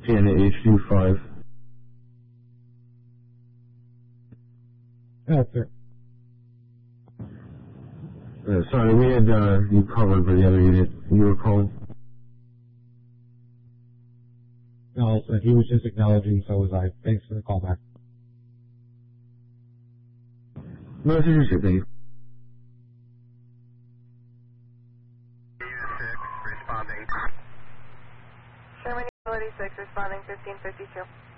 Indiana HU5. That's it. Sorry, we had you covered for the other unit you were calling. No, so he was just acknowledging, so was I. Thanks for the call back. No, it's just thank you. Responding. Sherman, 6, responding 1552.